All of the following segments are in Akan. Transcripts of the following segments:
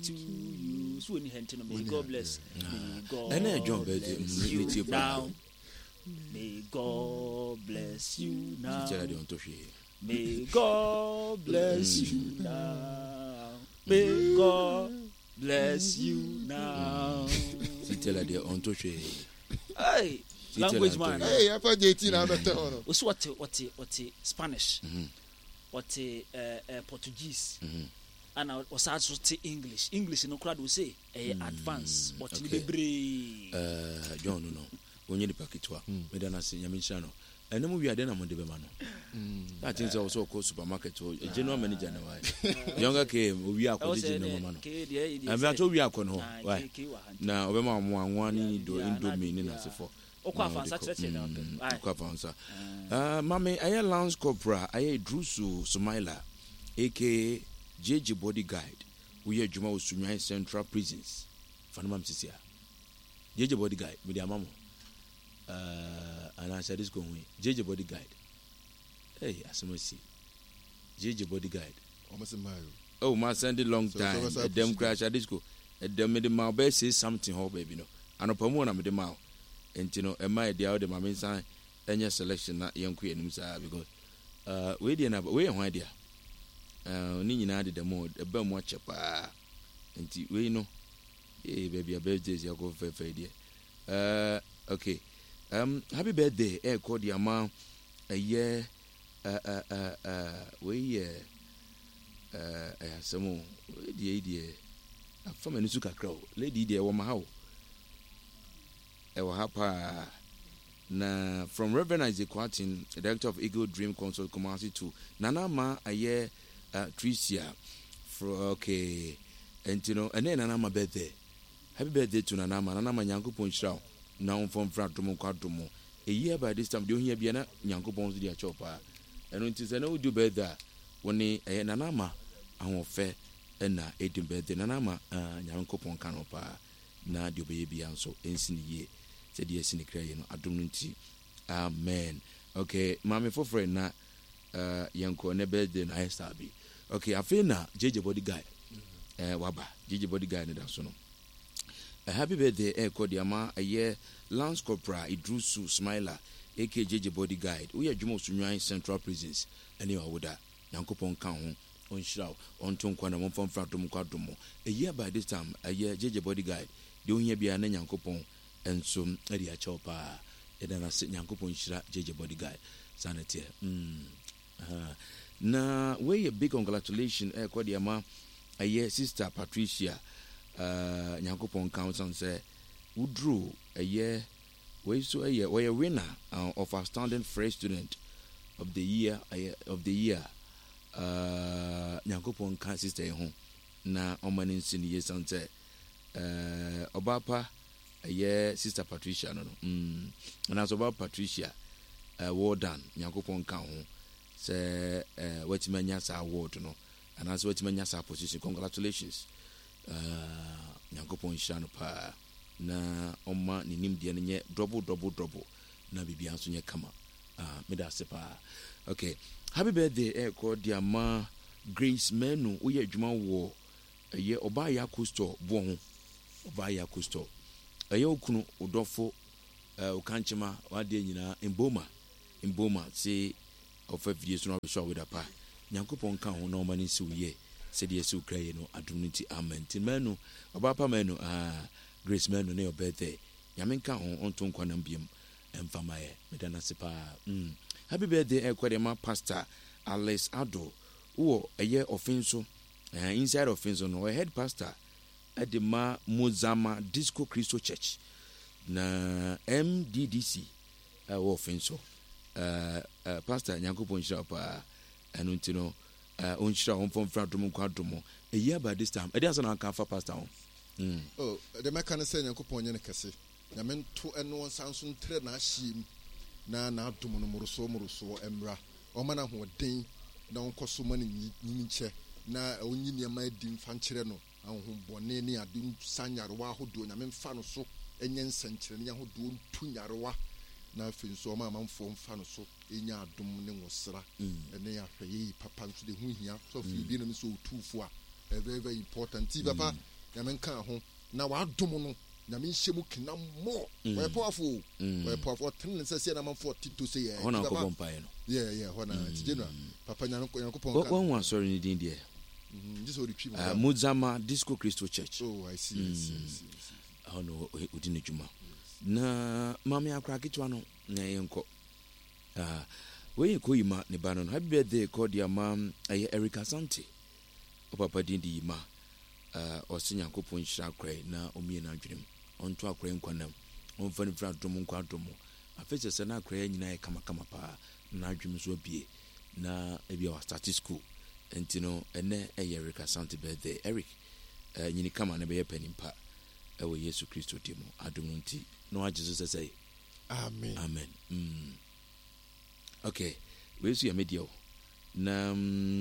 to you. So when you may God bless. May God bless you now. May God bless you now. May God bless you now. May God bless you now. Hey, language man. Hey, I thought JT now better. What Spanish? What Portuguese? And I was also say English. English no crowd will say advance. What you be John no. When you packet wa, me dana se nyamisha no. Eno mu wiade na mo de be ma no. That is also called supermarket or a general manager na why. Younger came we are called general mama no. And we are to we are kon ho. Why? Na obema mo anwani do indomie ni na se for. Okwa fansa church na. Okwa fansa. Mame aye Lance Corporal aye Drusu Sumaila aka JJ Bodyguard. We are Juma Osunyan Central Prisons. Fanamam sisia. JJ Bodyguard with their mama. And I said this going JJ Bodyguard. Hey, as I see JJ Bodyguard. Oh, my Sunday long time. A them crash at this go. A them made the mouth say something, oh baby, no. And a pomona with the mouth. And you know, am I the other mammy sign? Any selection not young queen himself because we didn't have way on idea. Nina did the mode, a bum watcher pa. And we know, hey baby, a birthday, you go for dear. Okay. Happy birthday, called the amount a year. We some more. The idea from a Nusuka crow, lady dear, woman how. Hapa na from Reverend Isaac Quatin, director of Eagle Dream Consult Kumasi to Nanama a year Tricia for okay, and you know, and then Nanama birthday. Happy birthday to Nanama Yanko Punchao. Now from Fratomo Quadomo. A year by this time, do you hear Biana Yanko Bones dear chopper? And it is an old do better when a Nanama, our fair and 18 birthday Nanama, Yanko Pon Canopa, na do baby and so ensign ye, said yes in the crayon, adunity. Amen. Okay, Mammy for friend na Yanko and a birthday I stabby. Okay, I feel now, JJ Bodyguard. Waba, JJ Bodyguard and that's no. A happy birthday, Kodiama, a year Lance Corporal, Idrusu Smiler, aka JJ Bodyguard. We are Jumo Sunyan Central Prisons, and you are with that. Yankopon Town, on Shroud, on Tonkwana, one from Fratum Quadomo. A year by this time, a year JJ Bodyguard, the only be an Yankopon, and some Edia Chopa, and then I sit Yankopon Shra, JJ Bodyguard, Sanity. Now, way a big congratulations, Kodiama, a year Sister Patricia. Nyankopon Council say who drew a year we a winner of outstanding fresh student of the year Nyankopon can sister home na omanin senior son say Obapa a year Sister Patricia no and as about Patricia well done Nyankopon can home say what manya sa award no and as what manya sa position congratulations Yankopon Shano pa na oma ni nimdia nye double na bibi anso nye kama meda sepa. Okay, happy birthday called dear ma Grace Menu uye adwuma wo ye oba ya kusto bo oba ya kusto ye okunu odofo okanchema wade nyina emboma say ofa videos no show with apa Yankopon kan ho na oma ni si uye said yes, Ukraine, no, adunity, amen. Menu, Obapa Menu, Grace Menu, near birthday. Yaminka on Tonquanambium, and Famae, Medana Sepa. Happy birthday, Equadema Pastor Alice Ado, who a year offenso, inside offenso, no, a head pastor at the Mozama Disco Christo Church, na MDDC, offenso, Pastor Yankopon Shapa, and Untino. Unshira on from Fratum Quadomo. A year by this time, it doesn't account pastor. Oh, the mechanic saying Yankopon Yanakasi. Yamen 2 and 1 Samson Trena Shim na Dumonomoruso Emra. Omana who ding down Cosumani Ninche na Union my dim Fanchereno and whom Bonani are doing Sanyarwa who do Yamen Fanoso and Yen Century who do Tunyarwa. Na fin so ma man fo mfa no so enya adom ne wosra ene ya hwe papa nso de hu hia so fi bi no so tufo a very very important ti papa nyame nka ho na wadom no nyame nhyɛ mu kena more wɔyɛ powerful wɔyɛ powerful ɔtene ne sɛ sɛ na manfo tito sɛ yɛ hɔna akɔbɔ mpaeɛ no hɔna tije no papa nyankopɔn wɔn asɔre ne din deɛ just what you Muzama Disco Christo Church. Oh, I see. I know udine juma. Na mami akra kitwa no na yenko. We ko yima ne ba no. Happy birthday ko dia mam Erica Sante. O papa din di yima. Osinya kopon hira krai na omie na adwenem. Onto akra nkwanam. Onfa ne fra dom nkwa dom. Afese se na akra nyina e kama pa na adwem so bie. Na ebia wa start school. Entino ene Erica Sante birthday. Eric nyini kama ne be penimpa. Ewe Yesu Kristo dimo adom nti no Jesus say amen. Okay, we see a media na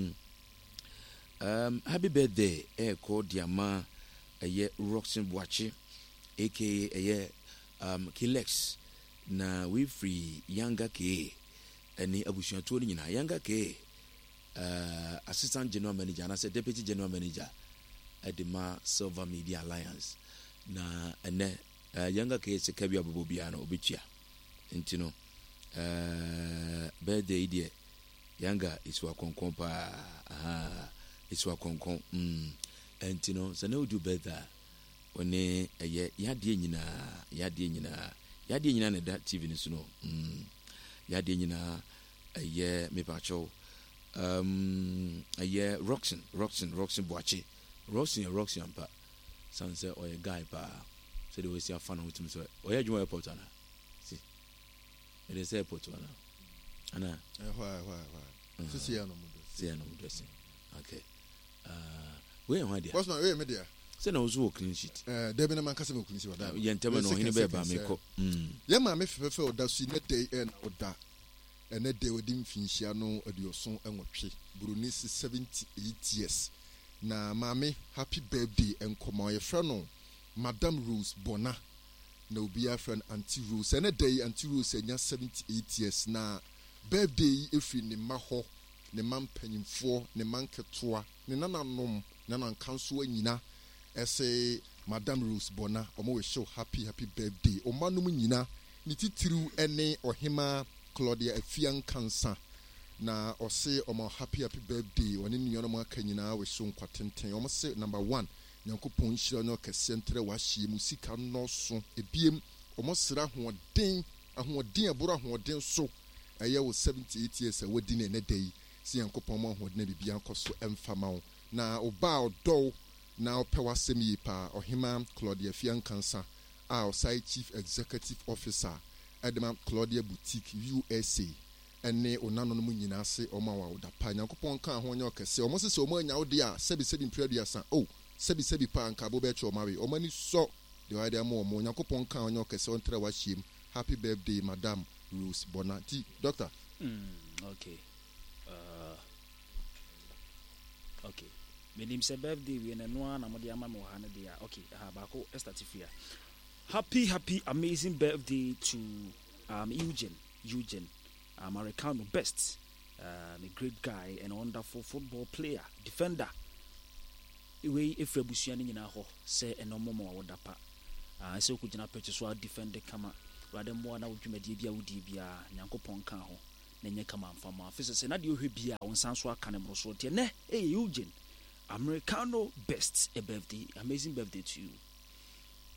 happy birthday ko diama Roxin Boache aka Kilex na we free younger K any abusuan to nyina younger K assistant general manager and deputy general manager at the Silver Media Alliance na ene younger case kabi abobo bia na obetua ntino birthday dia younger iswa konkon pa iswa konkon ntino se na odu birthday one yade nyina na da TV ni so no yade nyina me pa cho Roxin Boache Roxin pa sanse or a guy pa so they will see a fan with him so or you airport ana see it is airport ana why see no mudo okay we why there what's my way media say na ozo clean sheet there be na man kase me clean sheet wada ye ntema no hini be ba me ko ye ma me fefe oda su ne day na oda ene day odi mfinhia no adioso enwotwe Brunisi 78 years na mame happy birthday enkomo ye frano Madam Rose Bona na obi a friend Auntie Rose ene day Auntie Rose enya 78 years na birthday efi ne ma ho ne man panyimfo ne man ketoa ne nananom na nankanso anyina ese Madam Rose Bona omo we show happy birthday o manum nyina ni titiru ene ohima Claudia Afian Kansa na ose omo happy birthday woni nyono mo akanyina we so nkwatenten omo se number 1 nyankopon hira no kese ntre wa hie musika no so ebiem omo sira hoden abura hoden so eye wo 78 years awadi ne day si nyankopon mo hoden bibia nkoso emfama wo na oba odo na opewa semi pa ohima Claudia Fian Kansa our site chief executive officer Edema Claudia Boutique USA ene onano no nyina se oma wa oda pa nyankopon kan ho nya okese omo se omo anya ode a sebi mpraduasa sebi pa nka bo be che omawe omani so de wa de mo nyankopon kan ho nya okese ontra wa hiem happy birthday Madam Rose Bona ti doctor okay okay menim se birthday we na no na mo de ama me wa na de okay ba ko estatifia happy amazing birthday to Eugene Americano best a great guy and a wonderful football player defender we efrebusuan nyina ho say enomomo awodapa say okugina purchase so defender kama rather mo na wodwumade bia wodi bia nyankopon kan ho na nye kama mfama afese say na de ohwe bia wonsan so aka ne mroso te ne Eugene Americano best a birthday amazing birthday to you.